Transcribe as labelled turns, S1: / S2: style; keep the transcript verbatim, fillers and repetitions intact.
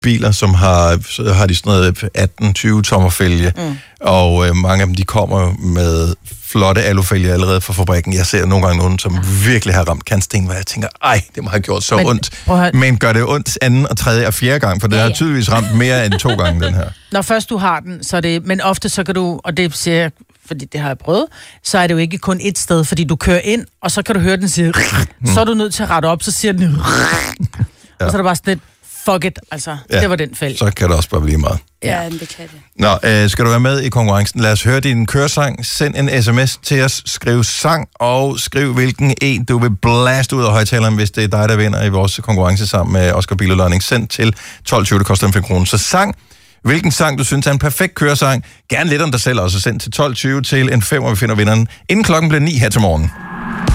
S1: biler, som har, så har de sådan noget atten tyve tommer fælge, mm. og øh, mange af dem, de kommer med flotte alufælge allerede fra fabrikken. Jeg ser nogle gange nogen, som virkelig har ramt kantsten, hvor jeg tænker, ej, det må have gjort så men, ondt. Men gør det ondt anden og tredje og fjerde gang, for det ja, ja. har tydeligvis ramt mere end to gange, den her.
S2: Når først du har den, så er det, men ofte så kan du, og det siger jeg, fordi det har jeg prøvet, så er det jo ikke kun et sted, fordi du kører ind, og så kan du høre den sige, mm. så er du nødt til at rette op, så siger den, ja. og så er der bare sådan lidt, fuck it, altså, ja, det var den fælde.
S1: Så kan det også bare blive meget.
S3: Ja, det kan det.
S1: Nå, øh, skal du være med i konkurrencen? Lad os høre din køresang. Send en sms til os. Skriv sang, og skriv hvilken en du vil blaste ud af højtaleren, hvis det er dig, der vinder i vores konkurrence sammen med Oscar Biludlejning. Send til tolv tyve, det koster fem kroner. Så sang, hvilken sang du synes er en perfekt køresang. Gerne lidt om dig selv også. Send til tolv tyve til en fem, og vi finder vinderen, inden klokken bliver ni her til morgen.